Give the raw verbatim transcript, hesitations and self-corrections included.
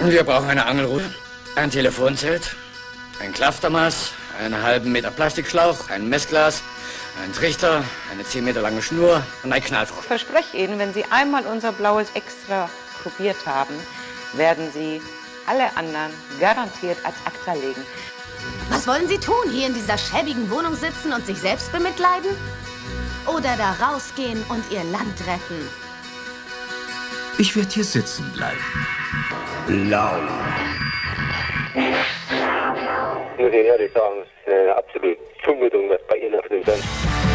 Wir brauchen eine Angelrute, ein Telefonzelt, ein Klaftermaß, einen halben Meter Plastikschlauch, ein Messglas, ein Trichter, eine zehn Meter lange Schnur und ein Knallfrosch. Ich verspreche Ihnen, wenn Sie einmal unser blaues Extra probiert haben, werden Sie alle anderen garantiert als acta legen. Was wollen Sie tun? Hier in dieser schäbigen Wohnung sitzen und sich selbst bemitleiden? Oder da rausgehen und Ihr Land retten? Ich werde hier sitzen bleiben. Blau. Muss ich ehrlich sagen, es ist eine absolute Zumutung, was bei Ihnen auf dem Sand